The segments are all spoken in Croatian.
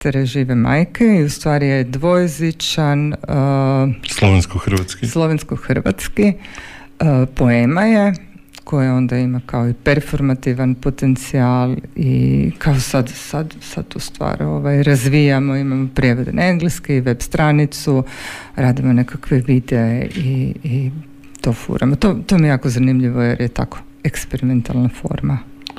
žive majke i u stvari je dvojezičan slovensko-hrvatski poema je, koja onda ima kao i performativan potencijal i kao sad tu stvar razvijamo, imamo prijevode na engleski, web stranicu, radimo nekakve videe i to furamo. To mi je jako zanimljivo jer je tako eksperimentalna forma.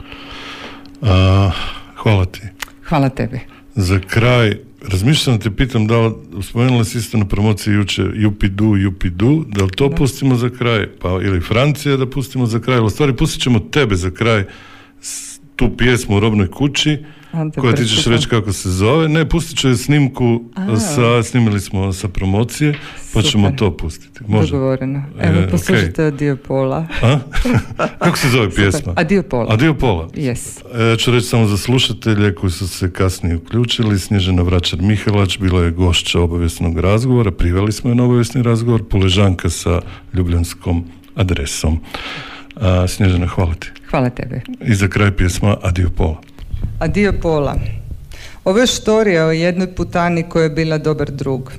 Hvala ti. Hvala tebi. Za kraj, razmišljam te pitam da li spomenula si isto na promociji juče Jupidu, da li to pustimo za kraj, pa ili Francija da pustimo za kraj, ali u stvari pustit ćemo tebe za kraj, tu pjesmu u Robnoj kući, koja ti ćeš reći kako se zove. Ne, pustit ću je snimku, snimili smo sa promocije, pa ćemo to pustiti. Može? Dogovoreno. Evo, poslušajte Adio Pola. Kako se zove pjesma? Adio Pola. Adio Pola. Yes. Ja ću reći samo za slušatelje koji su se kasnije uključili. Snježana Vračar-Mihelač bila je gošća obavijesnog razgovora, priveli smo je na obavijesni razgovor, Puležanka sa ljubljanskom adresom. Snježana, hvala ti. Hvala tebe. I za kraj pjesma Adio Pola. Adio Pola. Ovo je štorija o jednoj putani koja je bila dobar drug.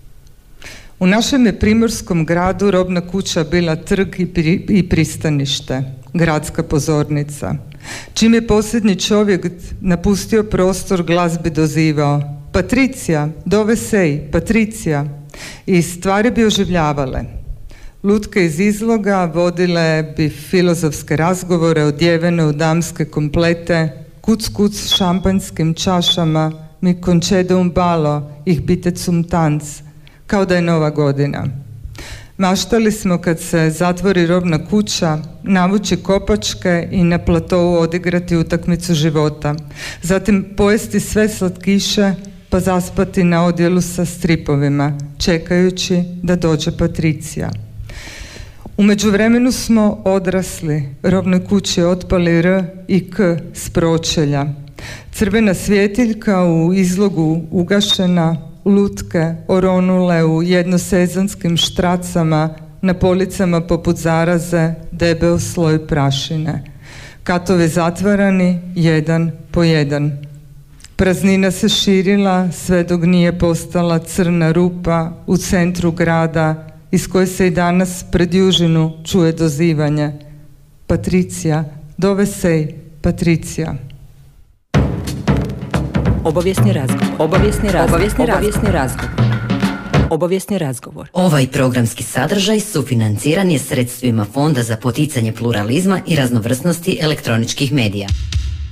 U našem je primorskom gradu robna kuća bila trg i pristanište, gradska pozornica. Čim je posljednji čovjek napustio prostor, glas bi dozivao: Patricija, dovesej, Patricija. I stvari bi oživljavale. Lutke iz izloga vodile bi filozofske razgovore, odjevene u damske komplete, kuc šampanjskim čašama, mi concedo un ballo, ich bitte zum Tanz, kao da je nova godina. Maštali smo kad se zatvori robna kuća, navući kopačke i na platovu odigrati utakmicu života. Zatim pojesti sve slatkiše pa zaspati na odjelu sa stripovima, čekajući da dođe Patricija. U međuvremenu smo odrasli, robnoj kući otpali R i K s pročelja. Crvena svjetiljka u izlogu ugašena, lutke oronule u jednosezonskim štracama, na policama poput zaraze debel sloj prašine. Katovi zatvarani jedan po jedan. Praznina se širila sve dok nije postala crna rupa u centru grada, iz koje se i danas pred južinu čuje dozivanje: Patricija, dovesej, Patricija. Obavijesni razgovor. Ovaj programski sadržaj sufinanciran je sredstvima Fonda za poticanje pluralizma i raznovrsnosti elektroničkih medija.